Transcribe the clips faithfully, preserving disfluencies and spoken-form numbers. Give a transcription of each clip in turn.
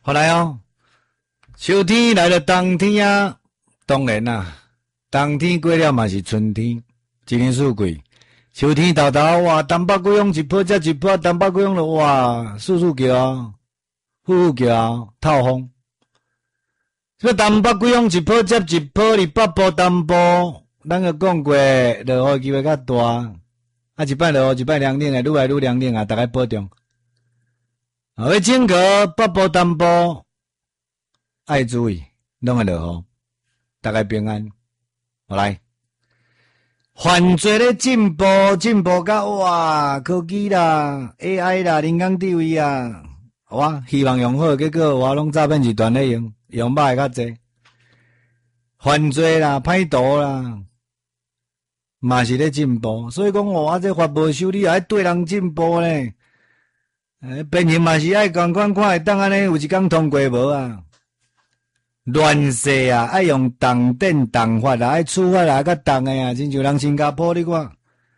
好来哦，秋天来了，冬天啊，当然啦，冬天过了嘛是春天，一年四季。秋天到头哇，东北季风一波接一波，东北季风了哇，四处叫，呼呼叫，透风。这东北季风一波接一波，你北部、东部，咱个讲过，落雨机会较大，啊一摆落雨一摆凉冷诶，愈来愈凉冷啊，大家保重。啊，要整个北部、东部爱注意，拢会落雨，大家平安。好来，犯罪咧进步，进步到哇，科技啦、A I 啦、人工智慧啊，哇，希望用好，结果我拢诈骗集团咧用，用歹较济。犯罪啦、歹徒啦，嘛是咧进步，所以讲我这法无修理也爱对人进步咧。诶，变形嘛是爱共款看会当安尼有一工通过无啊？乱世啊，爱用动电动法啊，爱处罚啊，较重诶啊，亲像人新加坡你看，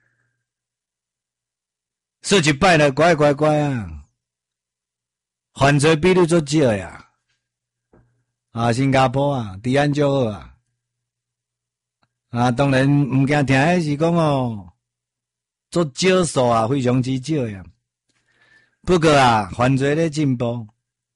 说一摆了乖乖乖啊，犯罪比率足少呀，啊，新加坡啊，治安足好啊，啊，当然毋惊听诶是讲哦，足少数啊，非常之少呀。不过啊，犯罪咧进步，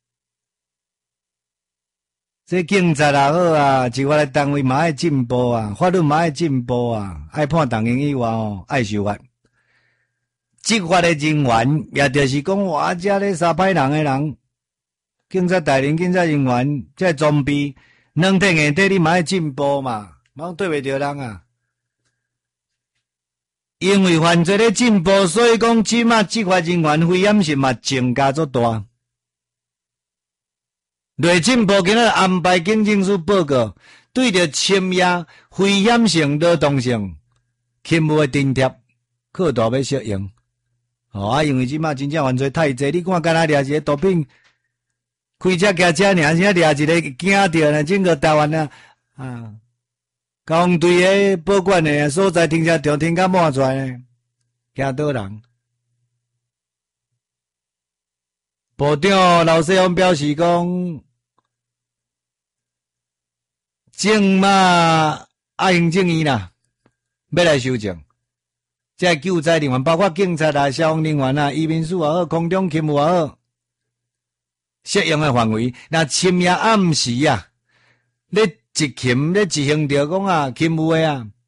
这警察也好啊，执法的单位嘛爱进步啊，法律嘛爱进步啊，爱判动刑以外哦，爱受罚。执法的人员也就是讲，我遮咧杀歹人的人，警察大人、警察人员，这装备软体硬体你嘛爱进步嘛，莫对袂着人啊。因为犯罪咧进步，所以讲即马执法人员危险性嘛增加足大。内政部今仔安排警政署报告，对着深夜危险性、劳动性勤务的津贴，扩大要适用。哦啊，因为即马真正犯罪太济，你看敢若掠一个毒品，开车驾车尔，现在掠一个惊着呢，整个台湾啊啊！交通队诶保管诶所在停车场停甲满出来呢，惊倒人。部长刘世芳表示讲，正嘛爱行正义啦，要来修正。这救灾人员包括警察啊、消防人员啊、移民署也好、空中勤务也好，适用诶范围。那深夜暗时啊，咧。执勤咧执行着讲啊，勤务诶啊，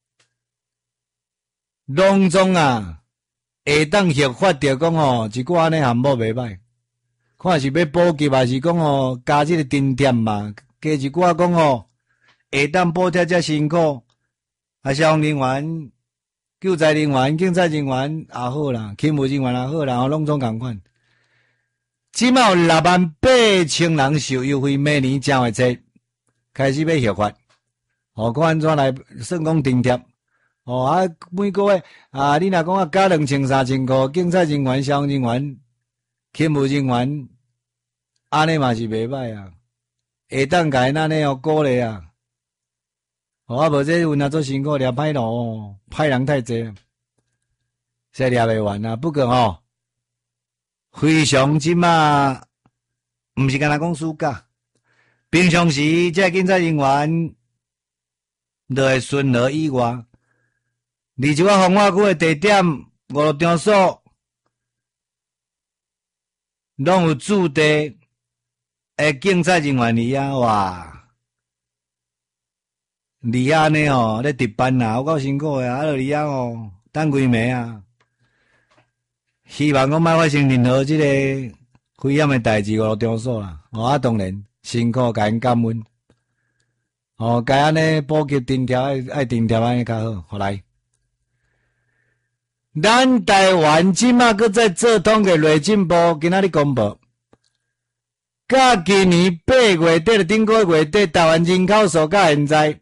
拢总啊，下当合法着讲吼，一寡安尼项目袂歹，看是要补给还是讲吼加即个津贴嘛，加一寡讲吼，下当补贴遮辛苦，啊，消防人员、救灾人员、警察人员也好啦，勤务人员也好啦，吼，拢总共款。即满有六万八千人受优惠，每年正月初。开始要合法，哦，看安怎来算讲津贴，哦啊，每个月啊，你若讲啊加两千三千块，警察人员、消防人员、勤务人员，安尼嘛是袂歹啊，下当甲因安尼哦鼓励啊，哦啊无这有哪做辛苦掠歹路，歹人太济，实掠袂完啊。不过吼，非常即嘛，毋是干那讲暑假。平常时，这警察人员就会巡逻以外，而这个风化区的地点、五路场所，拢有驻地的警察人员伫遐哇，伫遐呢吼咧值班啊，有够辛苦的啊，啊，就伫遐吼等规暝啊，希望讲莫发生任何即个危险的代志，五路场所啦，哦啊，当然。辛苦，甲因感恩。哦，该安尼补给津贴，爱爱津贴安尼较好。好来，咱台湾即马搁在做统计内政部今仔日公布，甲今年八月底顶个月底，台湾人口数甲现在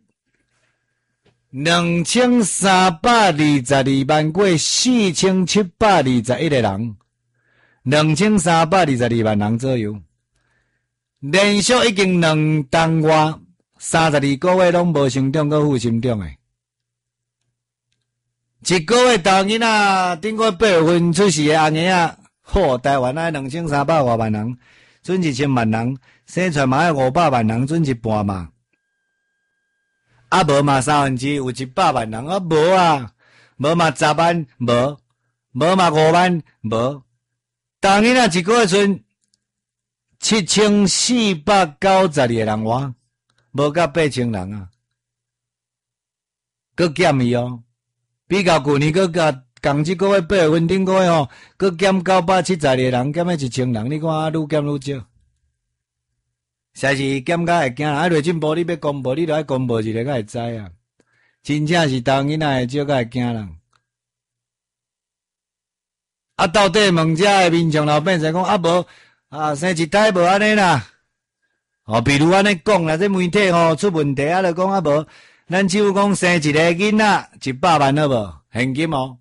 两千三百二十二万过四千七百二十一个人，两千三百二十二万人左右。连续已经两当外三十二个月拢无成长，搁负成长诶。一个月大囡仔顶过八月份出世诶阿囡仔，嚯，台湾啊两千三百外万人， 准一千万人，生出来嘛要五百万人，准一半嘛。啊无嘛三分之一有一百万人，啊无啊，无嘛十万无，无嘛五万无。当年啊一个月剩七千四百九十二个人活，无到八千人啊，佮减伊哦，比较旧年佮甲共即个月八月份顶个月吼，佮减九百七十二个人，减迄一千人，你看啊，愈减愈少。实是减甲会惊啦，啊，内政部你要公布，你著爱公布一个，才会知啊。真正是当囡仔会少，甲会惊人。啊，到底问遮个民众老百姓讲啊无啊，生一胎无安尼啦。哦，比如安尼讲啦，这媒体吼出问题啊，就讲啊无，咱只有讲生一个囡仔一百万好无？现金哦。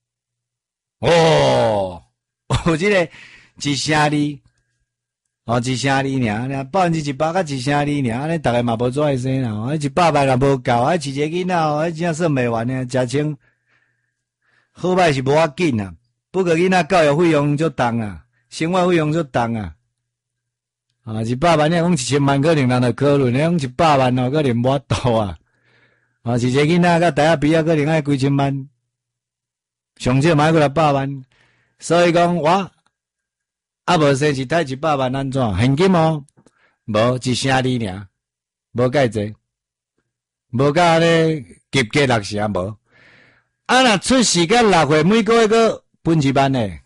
哦，有即个一声哩。哦，一声哩尔，尔百分之一百甲一声哩尔，安尼逐个嘛无怎会生啦。哦，一百万也无够，啊，饲一个囡仔哦，迄真算袂完呢。食清好歹是无要紧啊，不过囡仔教育费用足重啊，生活费用足重啊。啊，一百万你讲一千万可能人就考虑，你讲一百万哦，可能无法度啊。啊，饲一个囡仔甲大学毕业可能爱几千万，上少嘛爱过来百万，所以讲我。啊，无生一胎一百万安怎？现金哦，无一声哩尔，无介济，无甲安尼急价六成无。啊，若出世甲六岁，每个月个分一万诶。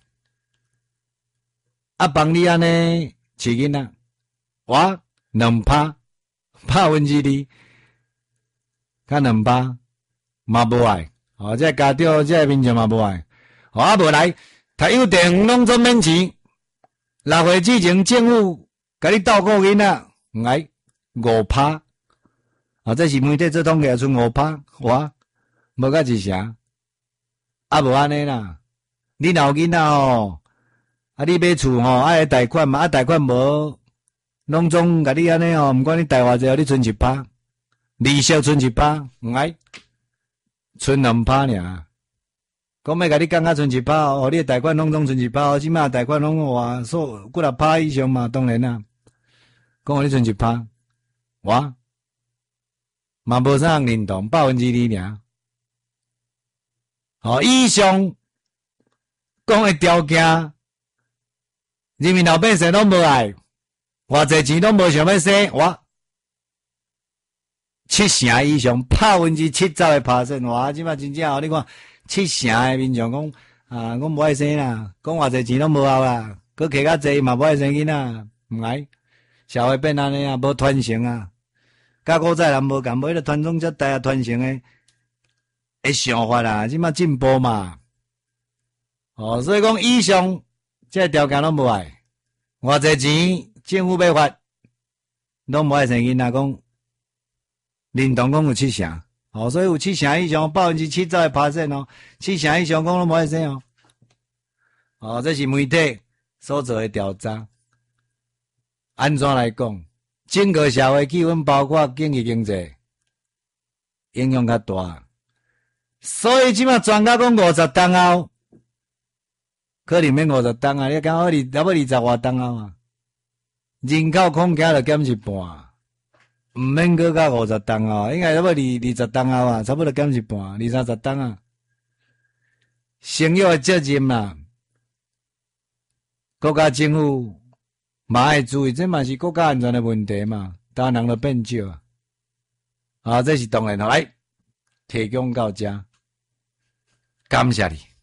啊，帮你安尼饲囡仔，我两拍，拍分之二，甲两拍，嘛无爱。哦，这家长这民众嘛无爱。哦，啊无来，读幼稚园拢总免钱。六岁之前，政府甲你倒顾囡仔，唔爱五趴，啊，这是媒体做统计出五趴，我无甲一成，啊无安尼啦。你若有囡仔吼，啊你买厝吼，爱贷款嘛，啊贷款无，拢总甲你安尼吼，毋管你贷偌济，你存一趴，利息存一趴，唔爱存两趴尔。讲要甲你降甲存一趴哦，你诶贷款拢总存一趴哦，即卖贷款拢话数几若趴以上嘛，当然啦。讲互你存一趴，我嘛无啥人认同，百分之二尔。哦，以上讲诶条件，人民老百姓拢无爱，偌济钱拢无想要生，我七成以上，百分之七十诶拍算，哇，即卖真正哦，你看。七成诶民众讲啊，我无爱生啦，讲偌济钱拢无效啦，佮摕较济嘛无爱生囡仔，毋爱，社会变安尼啊，无传承啊，甲古早人无共，无迄个传宗接代啊，传承诶诶想法啦，即马进步嘛，哦，所以讲以上这条件拢无爱，偌济钱政府要发，拢无爱生囡仔，讲认同讲有七成。哦，所以有七成以上，百分之七十的拍摄哦，七成以上讲拢无爱生哦。哦，这是媒体所做的调查。安怎来讲？整个社会气氛，包括经济经济，影响较大。所以即马专家讲五十档后，可能免五十档啊，你讲二差不多二十外档后啊，人口恐惊就减一半。毋免搁到五十档啊，应该差不多二二十档啊，差不多减一半，二三十档啊。生育的责任啦，国家政府嘛爱注意，这嘛是国家安全的问题嘛，当然就变少啊。啊，这是当然，来提供到这，感谢你。